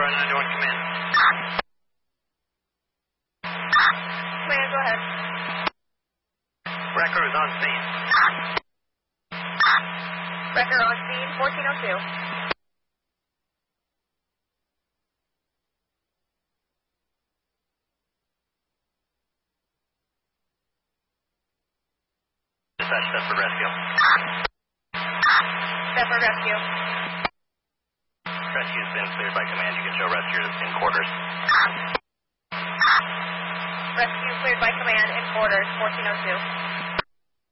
Colorado 91 Command. Command, go ahead. Wrecker is on scene. Wrecker on scene, 1402. Dispatch, Bedford Rescue. Bedford Rescue. Rescue's been cleared by command. You can show rescue in quarters. Rescue cleared by command in quarters, 1402.